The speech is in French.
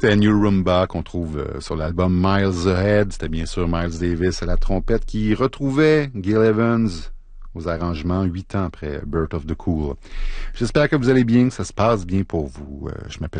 C'était New Rumba qu'on trouve sur l'album Miles Ahead. C'était bien sûr Miles Davis à la trompette qui retrouvait Gil Evans aux arrangements 8 ans après Birth of the Cool. J'espère que vous allez bien, que ça se passe bien pour vous. Je m'appelle